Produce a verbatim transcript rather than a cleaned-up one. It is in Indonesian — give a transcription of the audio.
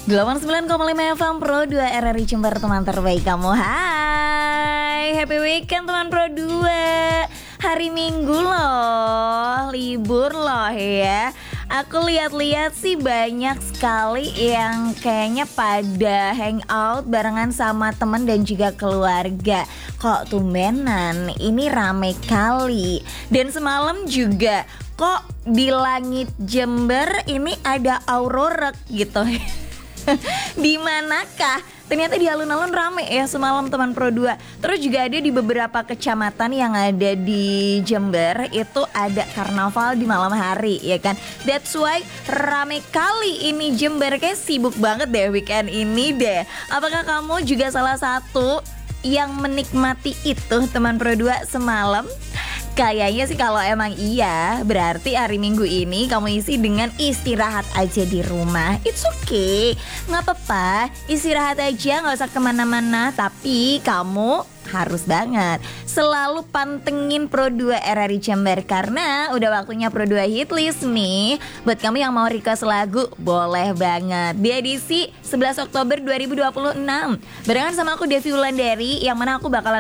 delapan puluh sembilan koma lima F M Pro dua R R I Jember, teman terbaik kamu. Hai, happy weekend teman Pro dua. Hari Minggu loh, libur loh ya. Aku lihat-lihat sih banyak sekali yang kayaknya pada hangout barengan sama teman dan juga keluarga. Kok tumbenan, ini rame kali. Dan semalam juga kok di langit Jember ini ada aurora gitu. Di manakah? Ternyata di alun-alun rame ya semalam teman Pro dua. Terus juga ada di beberapa kecamatan yang ada di Jember itu ada karnaval di malam hari ya kan. That's why rame kali ini Jember, kayak sibuk banget deh weekend ini deh. Apakah kamu juga salah satu yang menikmati itu teman Pro dua semalam? Kayaknya sih kalau emang iya, berarti hari Minggu ini kamu isi dengan istirahat aja di rumah. It's okay, gak apa-apa, istirahat aja, gak usah kemana-mana. Tapi kamu harus banget selalu pantengin Pro dua R R I Jember, karena udah waktunya Pro dua Hitlist nih. Buat kamu yang mau request lagu, boleh banget di edisi sebelas Oktober dua ribu dua puluh enam barengan sama aku Devi Wulandari, yang mana aku bakalan